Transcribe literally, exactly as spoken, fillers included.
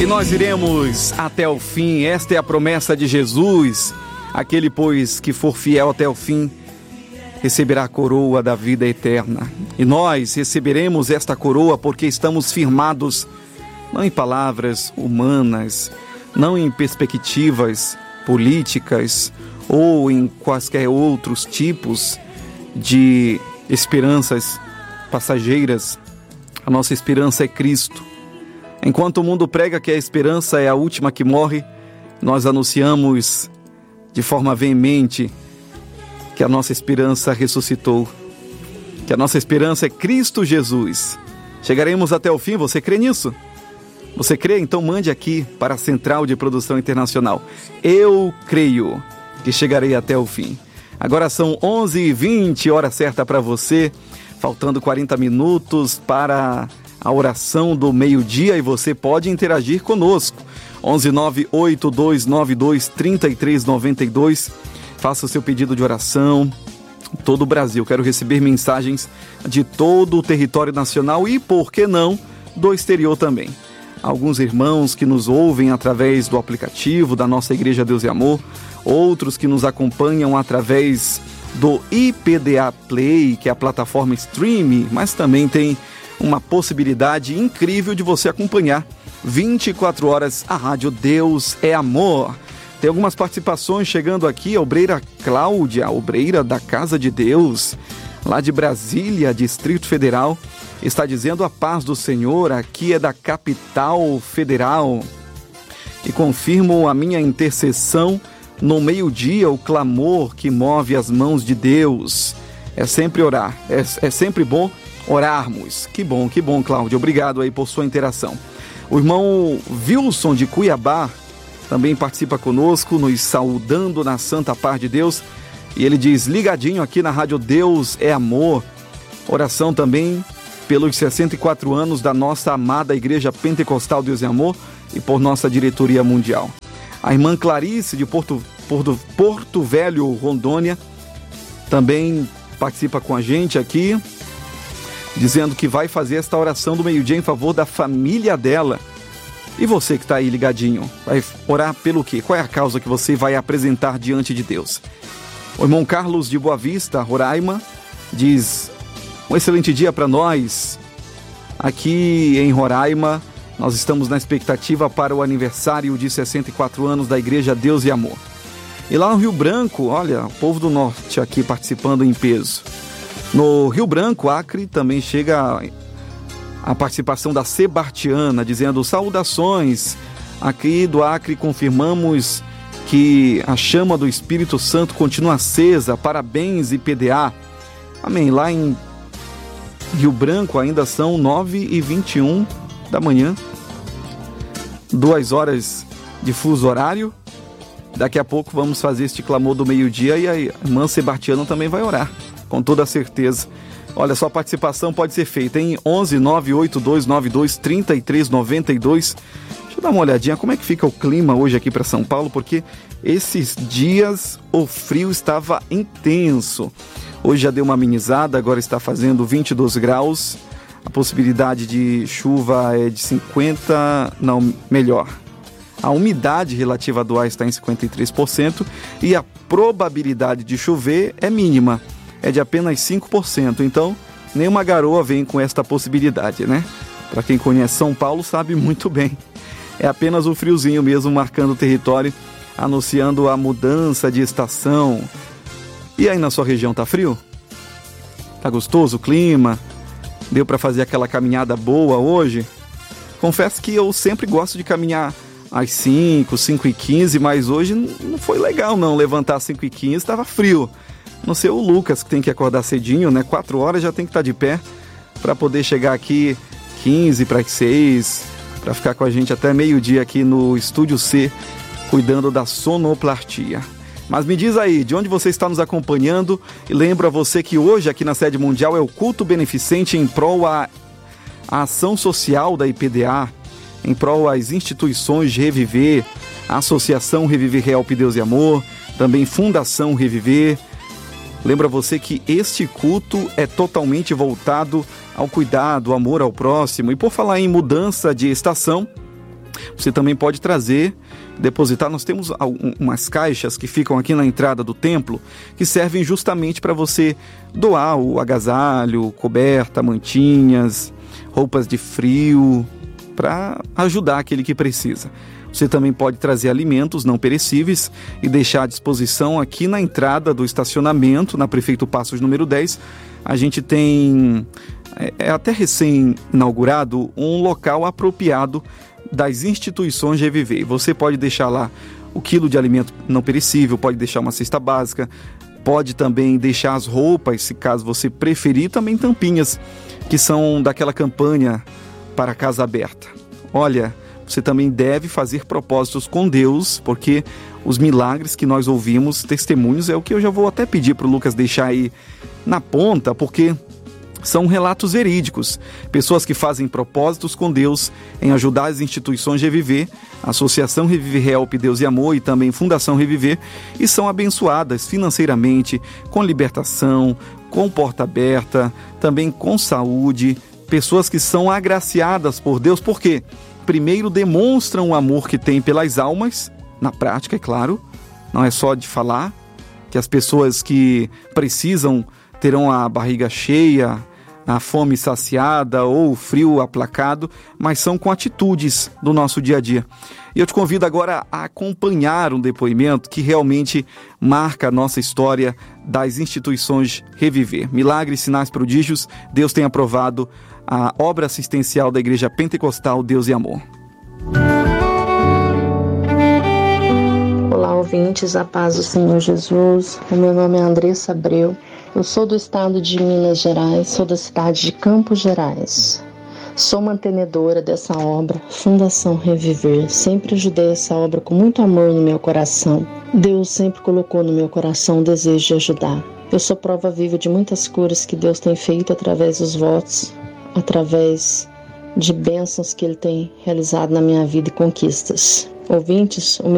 E nós iremos até o fim. Esta é a promessa de Jesus. Aquele, pois, que for fiel até o fim, receberá a coroa da vida eterna. E nós receberemos esta coroa porque estamos firmados não em palavras humanas, não em perspectivas políticas ou em quaisquer outros tipos de esperanças passageiras. A nossa esperança é Cristo. Enquanto o mundo prega que a esperança é a última que morre, nós anunciamos de forma veemente que a nossa esperança ressuscitou, que a nossa esperança é Cristo Jesus. Chegaremos até o fim, você crê nisso? Você crê? Então mande aqui para a Central de Produção Internacional. Eu creio que chegarei até o fim. Agora são onze e vinte, hora certa para você, faltando quarenta minutos para a oração do meio-dia, e você pode interagir conosco. onze nove oito dois nove dois três três nove dois. Faça o seu pedido de oração. Todo o Brasil. Quero receber mensagens de todo o território nacional e, por que não, do exterior também. Alguns irmãos que nos ouvem através do aplicativo da nossa Igreja Deus e Amor, outros que nos acompanham através do I P D A Play, que é a plataforma streaming, mas também tem uma possibilidade incrível de você acompanhar vinte e quatro horas a Rádio Deus é Amor. Tem algumas participações chegando aqui. A obreira Cláudia, obreira da Casa de Deus, lá de Brasília, Distrito Federal, está dizendo: a paz do Senhor, aqui é da capital federal. E confirmo a minha intercessão no meio-dia, o clamor que move as mãos de Deus. É sempre orar, é, é sempre bom orarmos. Que bom, que bom, Cláudia. Obrigado aí por sua interação. O irmão Wilson de Cuiabá também participa conosco, nos saudando na santa paz de Deus. E ele diz: ligadinho aqui na Rádio Deus é Amor. Oração também pelos sessenta e quatro anos da nossa amada Igreja Pentecostal Deus é Amor e por nossa diretoria mundial. A irmã Clarice de Porto, Porto, Porto Velho, Rondônia, também participa com a gente aqui, dizendo que vai fazer esta oração do meio-dia em favor da família dela. E você que está aí ligadinho, vai orar pelo quê? Qual é a causa que você vai apresentar diante de Deus? O irmão Carlos de Boa Vista, Roraima, diz: um excelente dia para nós. Aqui em Roraima, nós estamos na expectativa para o aniversário de sessenta e quatro anos da Igreja Deus e Amor. E lá no Rio Branco, olha, o povo do norte aqui participando em peso. No Rio Branco, Acre, também chega a participação da Sebartiana, dizendo: saudações. Aqui do Acre confirmamos que a chama do Espírito Santo continua acesa. Parabéns, I P D A. Amém. Lá em Rio Branco ainda são nove e vinte e um da manhã. Duas horas de fuso horário. Daqui a pouco vamos fazer este clamor do meio-dia e a irmã Sebartiana também vai orar, com toda certeza. Olha, sua participação pode ser feita em onze nove oito dois nove dois três três nove dois. Deixa eu dar uma olhadinha como é que fica o clima hoje aqui para São Paulo, porque esses dias o frio estava intenso. Hoje já deu uma amenizada, agora está fazendo vinte e dois graus. A possibilidade de chuva é de cinquenta por cento, não, melhor. A umidade relativa do ar está em cinquenta e três por cento e a probabilidade de chover é mínima. É de apenas cinco por cento, então nenhuma garoa vem com esta possibilidade, né? Para quem conhece São Paulo sabe muito bem. É apenas o friozinho mesmo marcando o território, anunciando a mudança de estação. E aí na sua região tá frio? Tá gostoso o clima? Deu para fazer aquela caminhada boa hoje? Confesso que eu sempre gosto de caminhar às cinco, cinco e quinze, mas hoje não foi legal não, levantar às cinco e quinze, estava frio. Não sei o Lucas, que tem que acordar cedinho, né? Quatro horas já tem que estar de pé para poder chegar aqui quinze para as seis, para ficar com a gente até meio-dia aqui no Estúdio C, cuidando da sonoplastia. Mas me diz aí, de onde você está nos acompanhando? E lembro a você que hoje aqui na sede mundial é o culto beneficente em prol à ação social da I P D A, em prol às instituições de Reviver, a Associação Reviver Help Deus e Amor, também Fundação Reviver. Lembra você que este culto é totalmente voltado ao cuidado, ao amor ao próximo. E por falar em mudança de estação, Você também pode trazer, depositar. Nós temos umas caixas que ficam aqui na entrada do templo, que servem justamente para você doar o agasalho, coberta, mantinhas, roupas de frio, para ajudar aquele que precisa. Você também pode trazer alimentos não perecíveis e deixar à disposição aqui na entrada do estacionamento, na Prefeito Passos número dez. A gente tem, é até recém-inaugurado, um local apropriado das instituições Reviver. Você pode deixar lá o quilo de alimento não perecível, pode deixar uma cesta básica, pode também deixar as roupas, se caso você preferir, também tampinhas, que são daquela campanha para casa aberta. Olha, você também deve fazer propósitos com Deus, porque os milagres que nós ouvimos, testemunhos, é o que eu já vou até pedir para o Lucas deixar aí na ponta, porque são relatos verídicos. Pessoas que fazem propósitos com Deus em ajudar as instituições Reviver, Associação Reviver Help Deus e Amor e também Fundação Reviver, e são abençoadas financeiramente, com libertação, com porta aberta, também com saúde. Pessoas que são agraciadas por Deus, por quê? Primeiro demonstram o amor que têm pelas almas, na prática, é claro, não é só de falar, que as pessoas que precisam terão a barriga cheia, a fome saciada ou o frio aplacado, mas são com atitudes do nosso dia a dia. E eu te convido agora a acompanhar um depoimento que realmente marca a nossa história das instituições Reviver. Milagres, sinais, prodígios, Deus tem aprovado a obra assistencial da Igreja Pentecostal Deus e Amor. Olá, ouvintes, a paz do Senhor Jesus. O meu nome é Andressa Abreu. Eu sou do estado de Minas Gerais, sou da cidade de Campos Gerais. Sou mantenedora dessa obra, Fundação Reviver. Sempre ajudei essa obra com muito amor no meu coração. Deus sempre colocou no meu coração o desejo de ajudar. Eu sou prova viva de muitas curas que Deus tem feito através dos votos, através de bênçãos que Ele tem realizado na minha vida e conquistas. Ouvintes, o meu